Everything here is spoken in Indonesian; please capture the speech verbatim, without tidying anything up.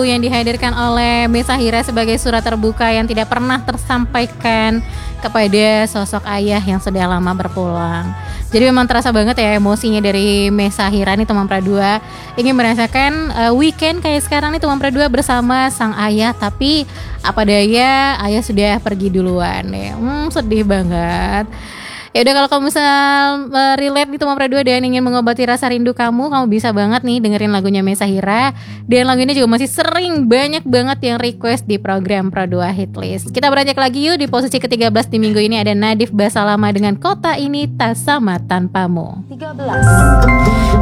lagu yang dihadirkan oleh Mesahira sebagai surat terbuka yang tidak pernah tersampaikan kepada sosok ayah yang sudah lama berpulang. Jadi memang terasa banget ya emosinya dari Mesahira nih teman Pradua. Ingin merasakan uh, weekend kayak sekarang nih teman Pradua bersama sang ayah. Tapi apa daya ayah sudah pergi duluan ya. Hmm, sedih banget. Ya udah, kalau kamu misal uh, relate nih teman Pradua dan ingin mengobati rasa rindu kamu, kamu bisa banget nih dengerin lagunya Mesahira. Dan lagu ini juga masih sering banyak banget yang request di program Pradua Hitlist. Kita beranjak lagi yuk, di posisi ketiga belas di minggu ini ada Nadif Basalama dengan Kota Ini Tak Sama Tanpamu. tiga belas.